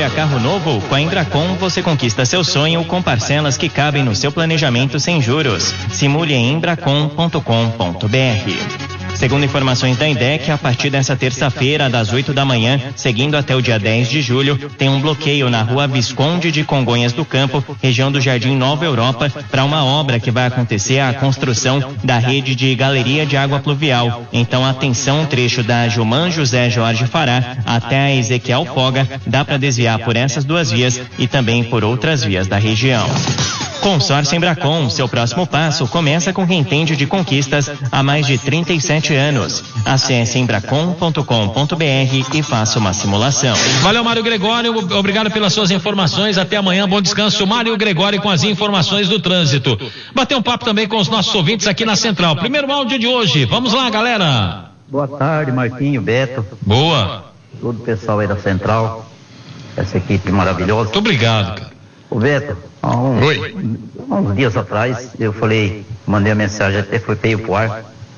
a carro novo? Com a Embracon você conquista seu sonho com parcelas que cabem no seu planejamento sem juros. Simule em embracon.com.br. Segundo informações da IDEC, a partir dessa terça-feira, das 8 da manhã, seguindo até o dia 10 de julho, tem um bloqueio na rua Visconde de Congonhas do Campo, região do Jardim Nova Europa, para uma obra que vai acontecer a construção da rede de galeria de água pluvial. Então, atenção, trecho da Gilman José Jorge Fará até a Ezequiel Foga, dá para desviar por essas duas vias e também por outras vias da região. Consórcio Embracon, seu próximo passo começa com quem entende de conquistas há mais de 37 anos. Acesse embracon.com.br e faça uma simulação. Valeu, Mário Gregório, obrigado pelas suas informações, até amanhã, bom descanso. Mário Gregório com as informações do trânsito. Bater um papo também com os nossos ouvintes aqui na Central. Primeiro áudio de hoje, vamos lá, galera. Boa tarde, Marquinho, Beto. Boa. Todo o pessoal aí da Central, essa equipe maravilhosa. Muito obrigado, cara. Ô Beto, uns dias atrás eu mandei a mensagem, até foi feio pro ar.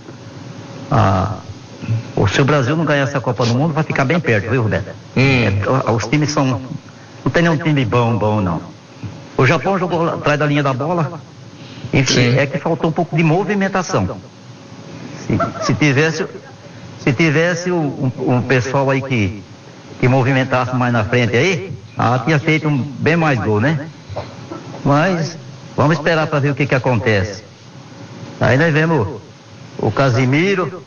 Se o Brasil não ganhar essa Copa do Mundo, vai ficar bem perto, viu, Beto? Os times não tem nenhum time bom não. O Japão jogou atrás da linha da bola, enfim, é que faltou um pouco de movimentação. Se tivesse um pessoal aí que movimentasse mais na frente aí, tinha feito bem mais gol, né? Mas vamos esperar para ver o que acontece. Aí nós vemos o Casimiro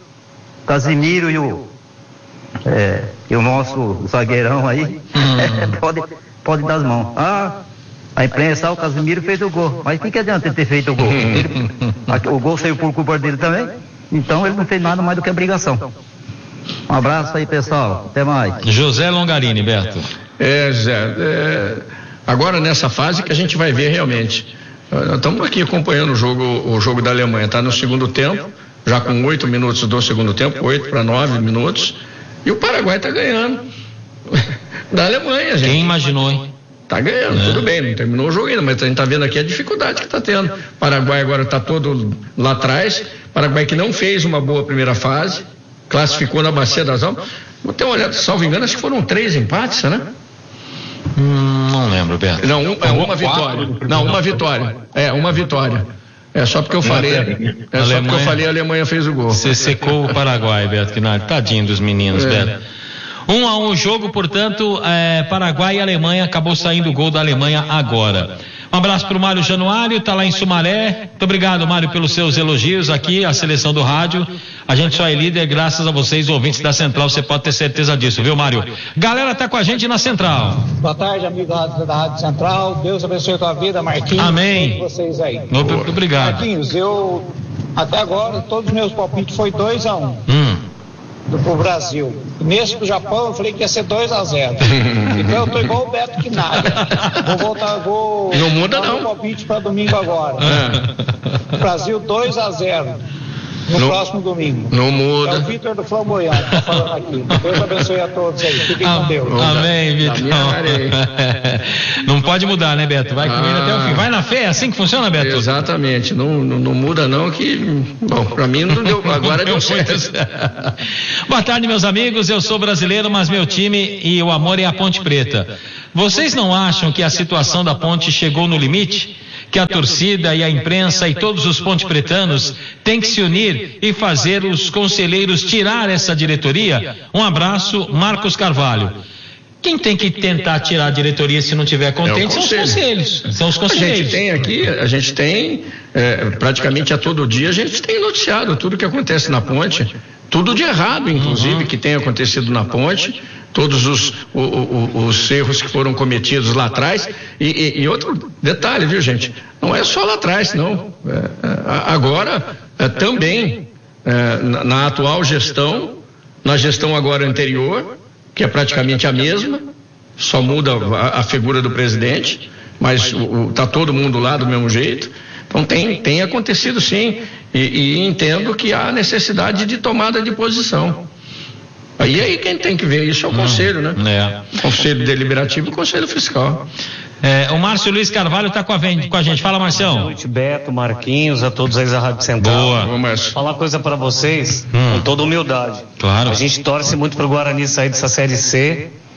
e o nosso zagueirão aí, pode dar as mãos. A imprensa, o Casimiro fez o gol, mas que adianta ele ter feito o gol? O gol saiu por culpa dele também, então ele não fez nada mais do que obrigação. Um abraço aí, pessoal, até mais. José Longarini, Beto. Zé, agora nessa fase que a gente vai ver realmente. Nós estamos aqui acompanhando o jogo da Alemanha, está no segundo tempo, já com 8 minutos do segundo tempo, 8 para 9 minutos, e o Paraguai está ganhando da Alemanha, gente. Quem imaginou, hein? Tá ganhando, tudo bem, não terminou o jogo ainda, mas a gente tá vendo aqui a dificuldade que tá tendo. Paraguai agora tá todo lá atrás, Paraguai que não fez uma boa primeira fase, classificou na Bacia das Almas. Vou ter uma olhada, salvo engano, acho que foram 3 empates, né? Não lembro, Beto. Não, uma vitória. Não, uma vitória. Uma vitória. Só porque eu falei. Só porque eu falei, a Alemanha fez o gol. Você secou o Paraguai, Beto, que não, tadinho dos meninos, Beto. 1-1 o jogo, portanto, Paraguai e Alemanha, acabou saindo o gol da Alemanha agora. Um abraço para o Mário Januário, tá lá em Sumaré. Muito obrigado, Mário, pelos seus elogios aqui, a seleção do rádio. A gente só é líder graças a vocês, ouvintes da Central, você pode ter certeza disso, viu, Mário? Galera tá com a gente na Central. Boa tarde, amigo da Rádio Central. Deus abençoe a tua vida, Marquinhos. Amém. Vocês aí. Muito obrigado. Marquinhos, até agora, todos os meus palpites foi 2-1. Pro Brasil. Nesse do Japão eu falei que ia ser 2-0. Então eu tô igual o Beto que nada. Não muda não. Palpite para domingo agora. Brasil 2-0 no próximo domingo. Não muda. É o Vitor do Flamboyant que tá falando aqui. Deus abençoe a todos aí. Fiquem com Deus. Amém, Vitor. Não pode mudar, né, Beto? Vai com ele até o fim. Vai na fé, é assim que funciona, Beto? Exatamente. Não muda não que... Bom, pra mim não deu. Agora deu certo. Boa tarde, meus amigos. Eu sou brasileiro, mas meu time e o amor é a Ponte Preta. Vocês não acham que a situação da Ponte chegou no limite? Que a torcida e a imprensa e todos os pontepretanos têm que se unir e fazer os conselheiros tirar essa diretoria? Um abraço, Marcos Carvalho. Quem tem que tentar tirar a diretoria se não tiver contente são os conselheiros. São os conselheiros. A gente tem praticamente a todo dia, a gente tem noticiado tudo que acontece na Ponte, tudo de errado, inclusive, que tem acontecido na Ponte, todos os erros que foram cometidos lá atrás, e outro detalhe, viu, gente, não é só lá atrás, não, agora também na atual gestão, na gestão agora anterior, que é praticamente a mesma, só muda a figura do presidente, mas tá todo mundo lá do mesmo jeito. Então tem acontecido sim, e entendo que há necessidade de tomada de posição. E aí quem tem que ver isso é o conselho, né? Conselho deliberativo e conselho fiscal. O Márcio Luiz Carvalho está com a gente. Fala, Marcião. Boa noite, Beto, Marquinhos, a todos aí da Rádio Central. Boa, Márcio. Falar uma coisa para vocês, com toda humildade. Claro. A gente torce muito pro Guarani sair dessa Série C,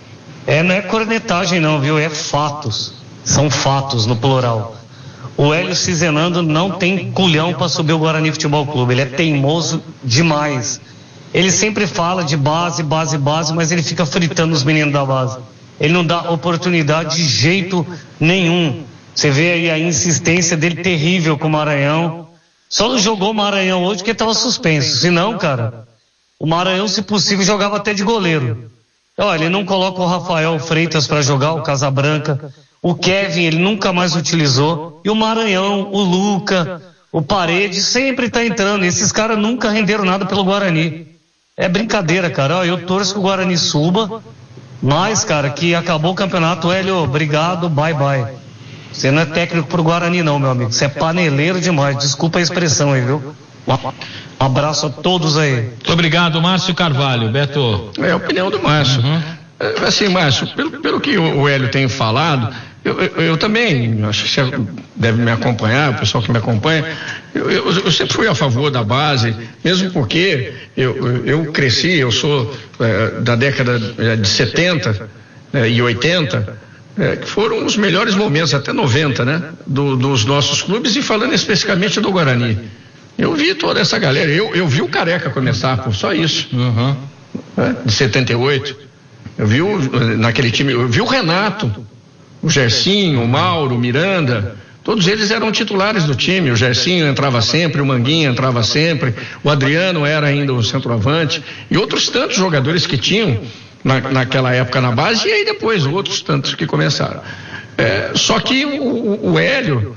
Não é cornetagem não, viu? É fatos. São fatos no plural. O Hélio Cizenando não tem culhão para subir o Guarani Futebol Clube. Ele é teimoso demais. Ele sempre fala de base, mas ele fica fritando os meninos da base. Ele não dá oportunidade de jeito nenhum. Você vê aí a insistência dele terrível com o Maranhão. Só não jogou o Maranhão hoje porque estava suspenso. Se não, cara, o Maranhão, se possível, jogava até de goleiro. Olha, ele não coloca o Rafael Freitas para jogar, o Casabranca. O Kevin, ele nunca mais utilizou. E o Maranhão, o Luca, o Paredes, sempre tá entrando. E esses caras nunca renderam nada pelo Guarani. É brincadeira, cara. Eu torço que o Guarani suba. Mas, cara, que acabou o campeonato. Hélio, obrigado, bye. Você não é técnico pro Guarani não, meu amigo. Você é paneleiro demais. Desculpa a expressão aí, viu? Um abraço a todos aí. Muito obrigado, Márcio Carvalho. Beto. É a opinião do Márcio. Assim, Márcio, pelo que o Hélio tem falado, eu também, acho que você deve me acompanhar, o pessoal que me acompanha, eu sempre fui a favor da base, mesmo porque eu cresci, eu sou da década de 70 e 80, que foram os melhores momentos, até 90, né, dos nossos clubes, e falando especificamente do Guarani. Eu vi toda essa galera, eu vi o Careca começar, por só isso, de 78. Eu vi naquele time, eu vi o Renato, o Gersinho, o Mauro, o Miranda, todos eles eram titulares do time. O Gersinho entrava sempre, o Manguinha entrava sempre, o Adriano era ainda o centroavante, e outros tantos jogadores que tinham naquela época na base, e aí depois outros tantos que começaram. Só que o Hélio,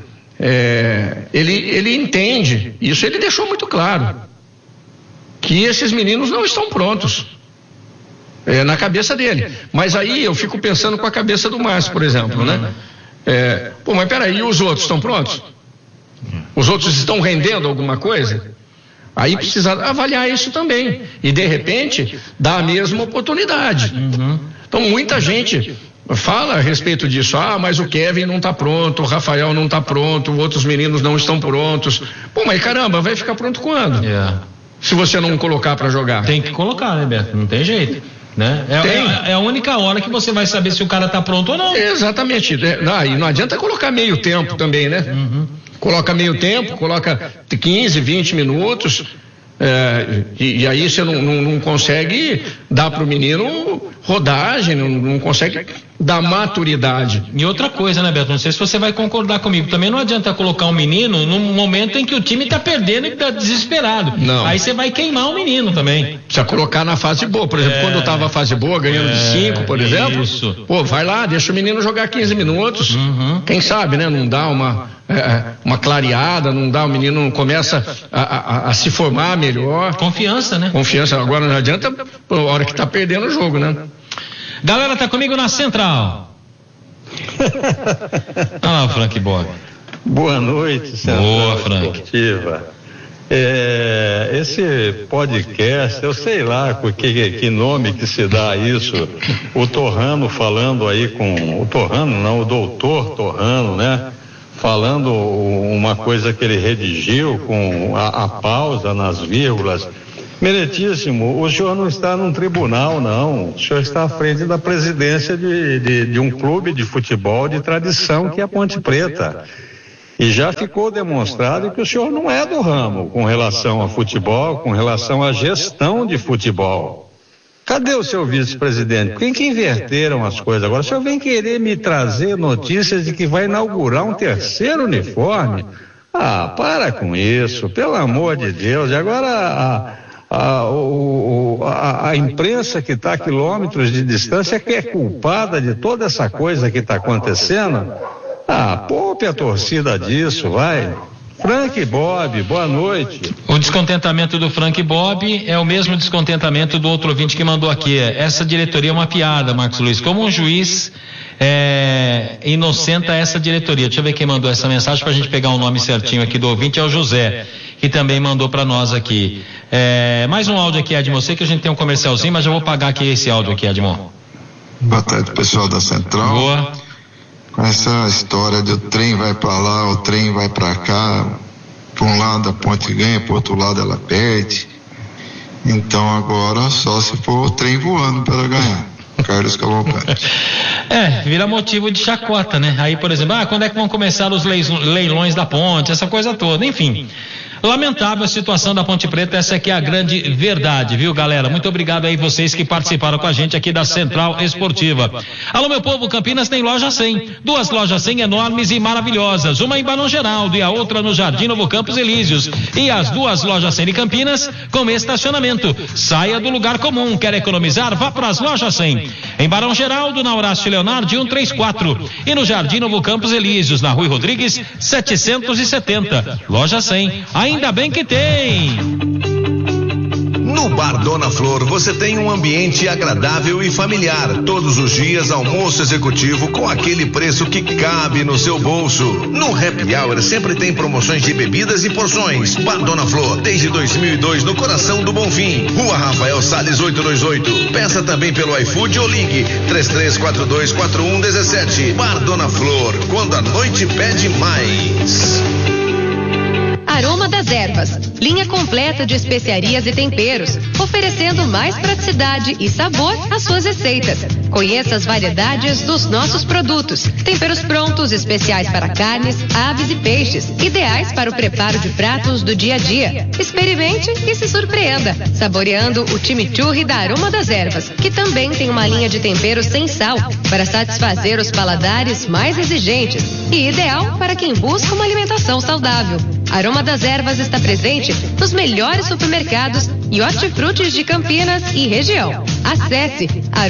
ele entende, isso ele deixou muito claro, que esses meninos não estão prontos. Na cabeça dele. Mas aí eu fico pensando com a cabeça do Márcio, por exemplo, né? Mas peraí, e os outros estão prontos? Os outros estão rendendo alguma coisa? Aí precisa avaliar isso também. E de repente, dar a mesma oportunidade. Então muita gente fala a respeito disso. Mas o Kevin não está pronto, o Rafael não está pronto, outros meninos não estão prontos. Mas caramba, vai ficar pronto quando? Se você não colocar para jogar. Tem que colocar, né, Beto? Não tem jeito. Né? É a única hora que você vai saber se o cara está pronto ou não. Exatamente. E não adianta colocar meio tempo também, né? Coloca meio tempo, coloca 15, 20 minutos, e aí você não consegue dar para o menino rodagem, não consegue dar maturidade. E outra coisa, né, Beto? Não sei se você vai concordar comigo. Também não adianta colocar um menino num momento em que o time está perdendo e está desesperado. Não. Aí você vai queimar o menino também. Precisa colocar na fase boa. Por exemplo, quando eu estava na fase boa, ganhando de 5, por exemplo. Isso. Vai lá, deixa o menino jogar 15 minutos. Quem sabe, né? Não dá uma clareada, não dá, o menino começa a se formar melhor. Confiança, né? Confiança. Agora não adianta a hora que está perdendo o jogo, né? Galera, tá comigo na central. Frank Bob. Boa noite, Central. Boa, Frank. Esportiva. Esse podcast, eu sei lá que nome que se dá a isso. O Torrano falando aí com... O Torrano não, o doutor Torrano, né? Falando uma coisa que ele redigiu com a pausa nas vírgulas. Meritíssimo, o senhor não está num tribunal, não. O senhor está à frente da presidência de um clube de futebol de tradição, que é a Ponte Preta. E já ficou demonstrado que o senhor não é do ramo com relação a futebol, com relação à gestão de futebol. Cadê o seu vice-presidente? Por que inverteram as coisas agora? O senhor vem querer me trazer notícias de que vai inaugurar um terceiro uniforme? Para com isso, pelo amor de Deus. E agora a imprensa que está a quilômetros de distância que é culpada de toda essa coisa que está acontecendo. Poupe a torcida disso, vai. Frank Bob, boa noite. O descontentamento do Frank Bob é o mesmo descontentamento do outro ouvinte que mandou aqui. Essa diretoria é uma piada, Marcos Luiz. Como um juiz inocenta essa diretoria. Deixa eu ver quem mandou essa mensagem para a gente pegar o nome certinho aqui do ouvinte. É o José, que também mandou para nós aqui. Mais um áudio aqui, Edmo. Sei que a gente tem um comercialzinho, mas eu vou pagar aqui esse áudio aqui, Edmo. Boa tarde, pessoal da Central. Boa. Com essa história de o trem vai para lá, o trem vai para cá, por um lado a Ponte ganha, por outro lado ela perde. Então agora só se for o trem voando para ganhar. Carlos Cavalcante. Vira motivo de chacota, né? Aí, por exemplo, quando é que vão começar os leilões da ponte, essa coisa toda, enfim. Lamentável a situação da Ponte Preta, essa aqui é a grande verdade, viu, galera? Muito obrigado aí vocês que participaram com a gente aqui da Central Esportiva. Alô, meu povo, Campinas tem loja 100, 2 lojas 100 enormes e maravilhosas, uma em Barão Geraldo e a outra no Jardim Novo Campos Elíseos, e as 2 lojas 100 de Campinas com estacionamento. Saia do lugar comum, quer economizar? Vá para as lojas 100, em Barão Geraldo, na Horácio Leonardo 134, e no Jardim Novo Campos Elíseos, na Rui Rodrigues 770, loja 100. Ainda bem que tem! No Bar Dona Flor você tem um ambiente agradável e familiar. Todos os dias almoço executivo com aquele preço que cabe no seu bolso. No Happy Hour sempre tem promoções de bebidas e porções. Bar Dona Flor, desde 2002 no coração do Bonfim. Rua Rafael Salles 828. Peça também pelo iFood ou ligue 33424117. Bar Dona Flor, quando a noite pede mais. Aroma das Ervas, linha completa de especiarias e temperos, oferecendo mais praticidade e sabor às suas receitas. Conheça as variedades dos nossos produtos. Temperos prontos, especiais para carnes, aves e peixes, ideais para o preparo de pratos do dia a dia. Experimente e se surpreenda, saboreando o chimichurri da Aroma das Ervas, que também tem uma linha de temperos sem sal, para satisfazer os paladares mais exigentes e ideal para quem busca uma alimentação saudável. Aroma das Ervas está presente nos melhores supermercados e hortifrutis de Campinas e região. Acesse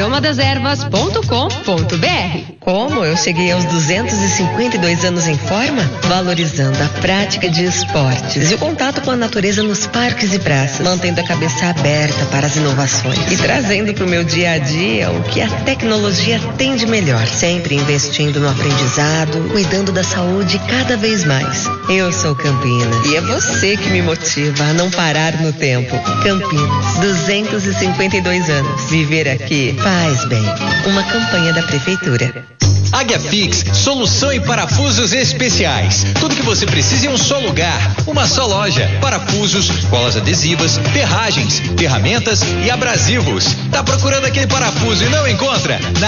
aromadeservas.com.br. Como eu cheguei aos 252 anos em forma? Valorizando a prática de esportes e o contato com a natureza nos parques e praças, mantendo a cabeça aberta para as inovações e trazendo para o meu dia a dia o que a tecnologia tem de melhor, sempre investindo no aprendizado, cuidando da saúde cada vez mais. Eu sou Campinas e é você que me motiva a não parar no tempo. Campinas, 252 anos. Viver aqui faz bem. Uma campanha da Prefeitura. Águia Fix, solução em parafusos especiais. Tudo que você precisa em um só lugar, uma só loja. Parafusos, colas adesivas, ferragens, ferramentas e abrasivos. Tá procurando aquele parafuso e não encontra? Na